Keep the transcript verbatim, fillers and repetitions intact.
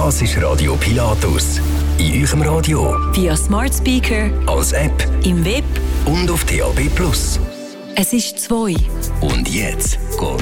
Das ist Radio Pilatus. In eurem Radio, via Smart Speaker, als App, im Web und auf D A B plus. Es ist zwei. Und jetzt geht